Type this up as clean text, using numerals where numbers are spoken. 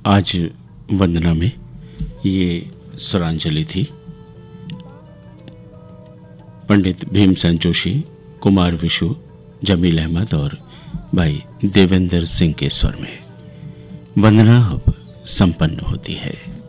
आज वंदना में ये स्वरांजलि थी पंडित भीमसेन जोशी, कुमार विशु, जमील अहमद और भाई देवेंद्र सिंह के स्वर में। वंदना अब संपन्न होती है।